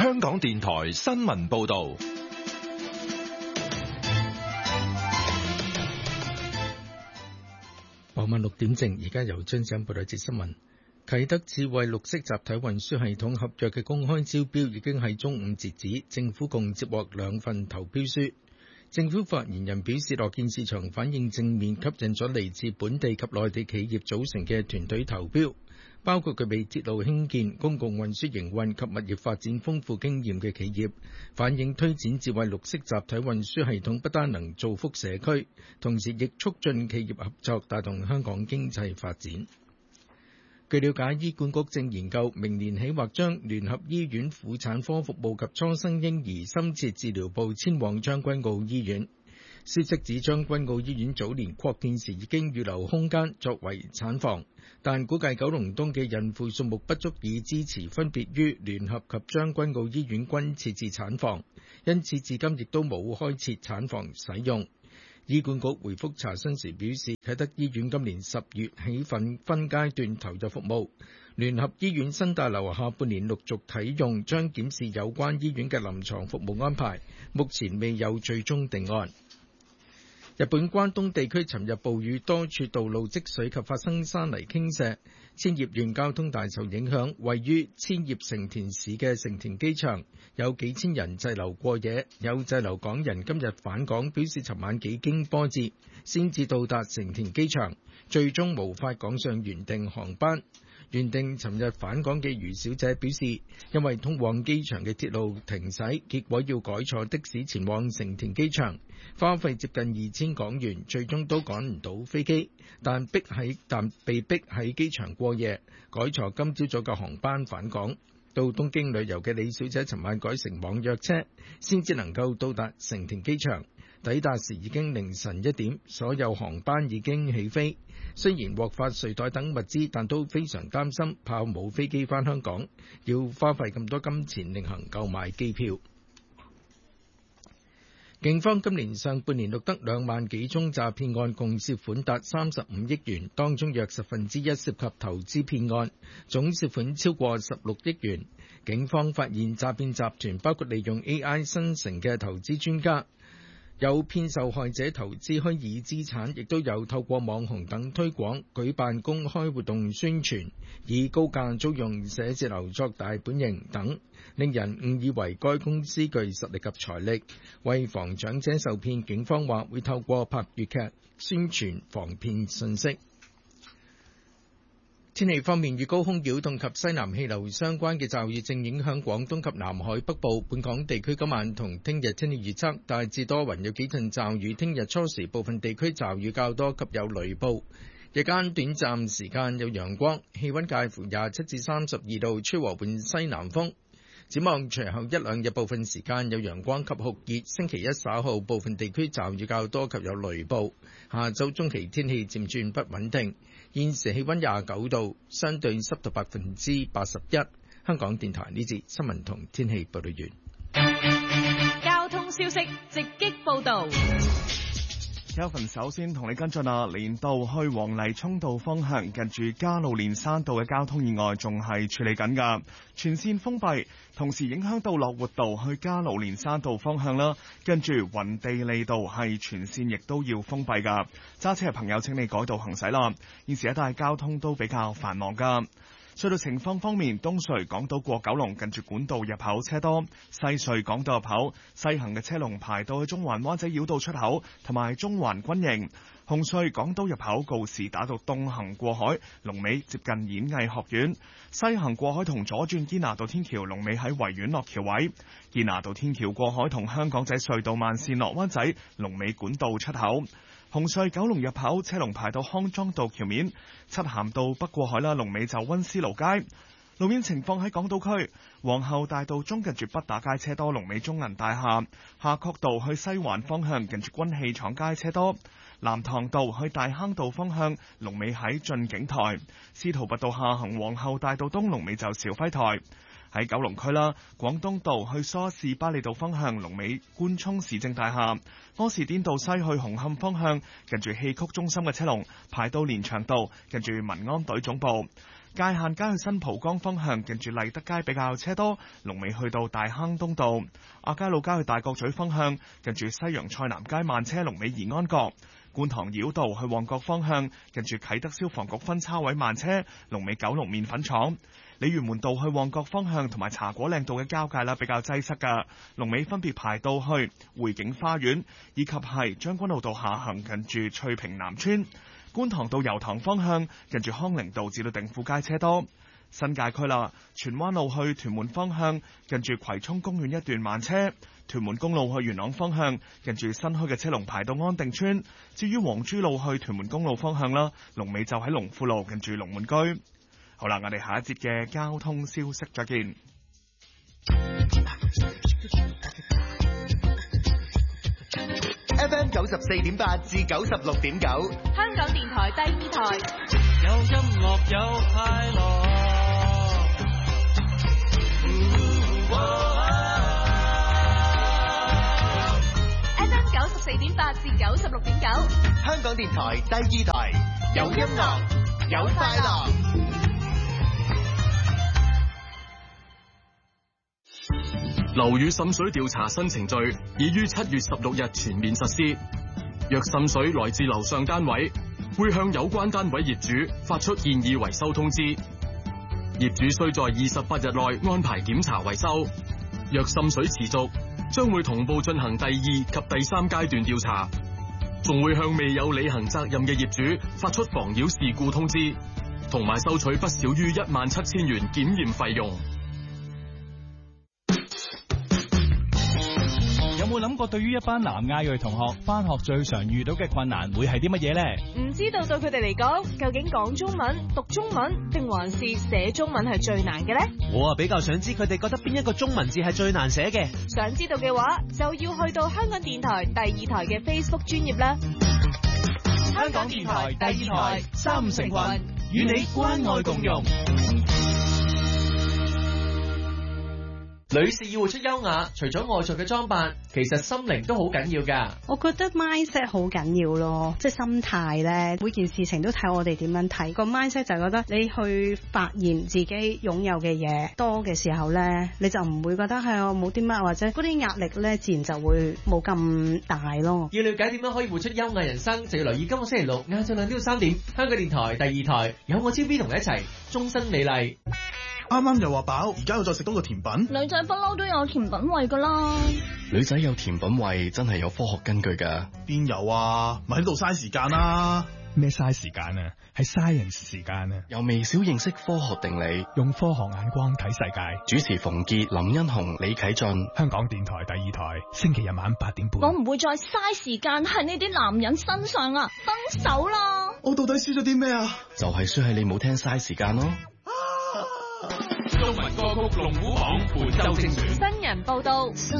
香港電台新聞報道。 傍晚6點正，而家由張生報道一節新聞。啟德智慧綠色集體運輸系統合約嘅公開招標已經喺中午截止，政府共接獲2份投標書。政府發言人表示，樂見市場反應正面，吸引咗嚟自本地及內地企業組成嘅團隊投標，包括具備鐵路興建、公共運輸營運及物業發展豐富經驗嘅企業，反映推展智慧綠色集體運輸系統不單能造福社區，同時亦促進企業合作，帶動香港經濟發展。據了解，醫管局正研究明年起或將聯合醫院婦產科服務及初生嬰兒深切治療部遷往將軍澳醫院。消息指將軍澳醫院早年擴建時已經預留空間作為產房，但估計九龍東嘅孕婦數目不足以支持分別於聯合及將軍澳醫院均設置產房，因此至今亦都冇開設產房使用。醫管局回覆查詢時表示，啟德醫院今年10月起分階段投入服務，聯合醫院新大樓下半年陸續啟用，將檢視有關醫院嘅臨床服務安排，目前未有最終定案。日本關東地區尋日暴雨，多處道路積水及發生山泥傾瀉，千葉縣交通大受影響。位於千葉成田市嘅成田機場有幾千人滯留過夜，有滯留港人今日返港，表示尋晚幾經波折先至到達成田機場，最終無法趕上原定航班。原定尋日返港嘅余小姐表示，因為通往機場嘅鐵路停駛，結果要改坐的士前往成田機場，花費接近2000港元，最終都趕唔到飛機，但被逼喺機場過夜，改坐今朝早嘅航班返港。到東京旅遊嘅李小姐尋晚改乘網約車，先至能夠到達成田機場。抵達時已經凌晨1點，所有航班已經起飛。雖然獲發睡袋等物資，但都非常擔心怕冇飛機返香港，要花費咁多金錢另行購買機票。警方今年上半年錄得2萬幾宗詐騙案，共涉款達35億元，當中約1%涉及投資騙案，總涉款超過16億元。警方發現詐騙集團包括利用 AI 生成嘅投資專家，有騙受害者投資虛擬資產，亦都有透過網紅等推廣，舉辦公開活動宣傳，以高價租用寫字樓作大本營等，令人誤以為該公司具實力及財力。為防長者受騙，警方話會透過拍粵劇宣傳防騙信息。天氣方面，與高空擾動及西南氣流相關嘅驟雨正影響廣東及南海北部。本港地區今晚同聽日天氣預測大致多雲，有幾陣驟雨。聽日初時部分地區驟雨較多及有雷暴，日間短暫時間有陽光，氣溫介乎27至32度，吹和緩西南風。展望隨後一兩日部分時間有陽光及酷熱，星期一稍後部分地區驟雨較多及有雷暴。下週中期天氣漸轉不穩定。現時氣溫29度，相對濕度81%。香港電台呢節新聞同天氣報道完。 交通消息直擊報道。 Kelvin 首先同你跟進連道去黃泥涌道方向，近住加路連山道嘅交通意外仲係處理緊㗎，全線封閉，同時影響到樂活道去加路連山道方向啦，跟住雲地利道係全線亦都要封閉㗎，揸車嘅朋友請你改道行駛啦，現時一帶交通都比較繁忙㗎。隧道情況方面，東隧港島過九龍近住管道入口車多，西隧港島入口西行嘅車龍排到去中環灣仔繞道出口同埋中環軍營。紅隧港島入口告士打道東行過海龍尾接近演藝學院，西行過海同左轉堅拿道天橋龍尾喺維園落橋位，堅拿道天橋過海同香港仔隧道慢線落灣仔龍尾管道出口。紅隧九龍入口車龍排到康莊道橋面，漆咸道北過海啦，龍尾就溫思勞街。路面情況喺港島區，皇后大道中近住畢打街車多，龍尾中銀大廈。夏慤道去西環方向近住軍器廠街車多。南塘道去大坑道方向龍尾喺駿景台。司徒拔道下行皇后大道東龍尾就肇輝台。喺九龍區啦，廣東道去梳士巴利道方向龍尾官涌市政大廈。柯士甸道西去紅磡方向近住戲曲中心嘅車龍排到連翔道近住民安隊總部。 界限街去新蒲崗方向，近住麗德街比較車多，龍尾去到大坑東道。亞皆老街去大角咀方向，近住西洋菜南街慢車，龍尾怡安閣。觀塘繞道去旺角方向，近住啟德消防局分叉位慢車，龍尾九龍麵粉廠。鯉魚門道去旺角方向同埋茶果嶺道嘅交界啦，比較擠塞㗎，龍尾分別排到去匯景花園，以及係將軍澳道下行近住翠屏南村。觀塘道油塘方向，近住康寧道至到定富街車多。新界區啦，荃灣路去屯門方向，近住葵涌公園一段慢車；屯門公路去元朗方向，近住新墟嘅車龍排到安定村。至於黃珠路去屯門公路方向啦，龍尾就喺龍富路近住龍門居。好啦，我哋下一節嘅交通消息再見。 FM 94.8至96.9， 香港電台第二台， 有音樂有快樂。 FM 94.8至96.9， 香港電台第二台，有音樂有快樂。 樓宇滲水調查新程序已於7月16日全面實施。若滲水來自樓上單位，會向有關單位業主發出建議維修通知。業主須在28日內安排檢查維修。若滲水持續，將會同步進行第2及第3階段調查，仲會向未有履行責任嘅業主發出妨擾事故通知，同埋收取不少於17000元檢驗費用。 有冇諗過對於一班南亞裔同學返學最常遇到嘅困難會係啲乜嘢呢？ 唔知道對佢哋嚟講，究竟講中文、讀中文定還是寫中文係最難嘅呢？ 我比較想知佢哋覺得邊一個中文字係最難寫嘅。 想知道嘅話，就要去到香港電台第二台嘅 Facebook 專頁啦。 香港電台第二台三成群，與你關愛共融。 女士要活出優雅，除咗外在嘅裝扮，其實心靈都好緊要㗎。 我覺得 mindset 好緊要咯，即係心態咧，每件事情都睇我哋點樣睇。個 mindset 就係覺得你去發現自己擁有嘅嘢多嘅時候咧，你就唔會覺得係我冇啲乜，或者嗰啲壓力咧，自然就會冇咁大咯。 要了解點樣可以活出優雅人生，就要留意今個星期六晏晝2點到3點，香港電台第二台有我超 B 同你一齊終身美麗。 啱啱又話飽，而家又再食多個甜品。 女仔不嬲都有甜品胃噶啦。 女仔有甜品胃真係有科學根據噶。 邊有啊？咪喺度嘥時間啦。 咩嘥時間啊？係 science 時間啊！ 由微小認識科學定理， 用科學眼光睇世界。 主持馮傑、林欣紅、李啟俊， 香港電台第二台，星期日晚8點半。 我唔會再嘥時間喺呢啲男人身上啊！分手啦！ 我到底輸咗啲咩啊？ 就係輸喺你冇聽嘥時間咯。 中文歌曲龍虎榜本周精選， 新人報道。